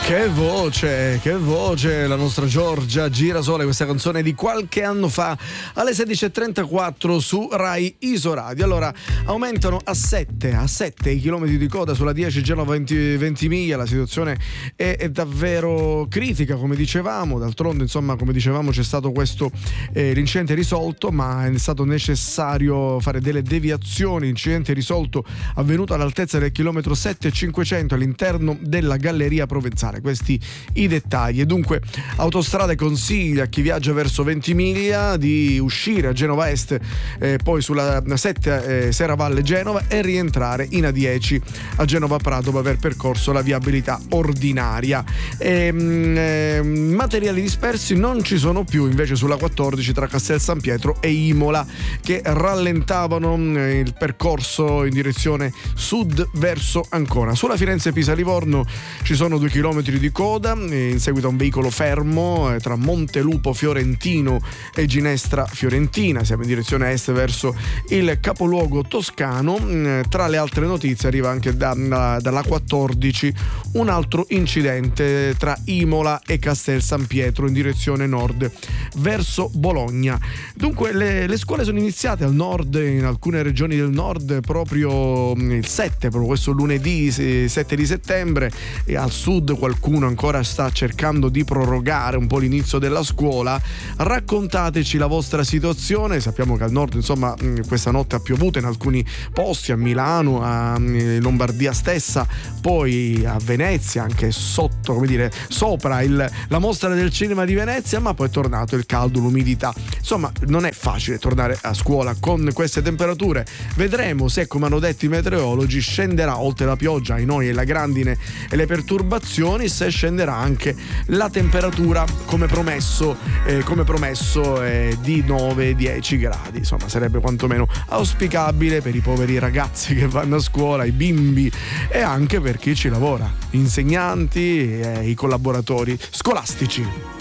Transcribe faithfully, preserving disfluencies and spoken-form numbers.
Che voce, che voce, la nostra Giorgia Girasole, questa canzone di qualche anno fa alle sedici e trentaquattro su Rai Isoradio. Allora, aumentano a sette, a sette i chilometri di coda sulla dieci Genova Ventimiglia, la situazione è, è davvero critica, come dicevamo, d'altronde insomma come dicevamo c'è stato questo, eh, l'incidente risolto, ma è stato necessario fare delle deviazioni, incidente risolto avvenuto all'altezza del chilometro sette e cinquecento all'interno della Galleria Provenzale. Questi i dettagli. E dunque Autostrade consiglia a chi viaggia verso Ventimiglia di uscire a Genova Est, eh, poi sulla sette eh, Serravalle Genova e rientrare in A dieci a Genova Prato dopo aver percorso la viabilità ordinaria. E, eh, materiali dispersi non ci sono più invece sulla quattordici tra Castel San Pietro e Imola, che rallentavano eh, il percorso in direzione sud verso Ancona. Sulla Firenze Pisa Livorno ci sono due chilometri di coda in seguito a un veicolo fermo tra Montelupo Fiorentino e Ginestra Fiorentina. Siamo in direzione est verso il capoluogo toscano. Tra le altre notizie arriva anche da, da, dalla quattordici un altro incidente tra Imola e Castel San Pietro in direzione nord verso Bologna. Dunque le, le scuole sono iniziate al nord, in alcune regioni del nord proprio il sette, proprio questo lunedì sette di settembre, e al sud qualcuno ancora sta cercando di prorogare un po' l'inizio della scuola. Raccontateci la vostra situazione. Sappiamo che al nord insomma questa notte ha piovuto in alcuni posti, a Milano, a Lombardia stessa, poi a Venezia, anche sotto, come dire, sopra il, la mostra del cinema di Venezia, ma poi è tornato il caldo, l'umidità. Insomma non è facile tornare a scuola con queste temperature. Vedremo se, come hanno detto i meteorologi, scenderà oltre la pioggia, ai noi e la grandine e le perturbazioni, se scenderà anche la temperatura come promesso, eh, come promesso eh, di nove dieci gradi. Insomma sarebbe quantomeno auspicabile per i poveri ragazzi che vanno a scuola, i bimbi, e anche per chi ci lavora, insegnanti e i collaboratori scolastici.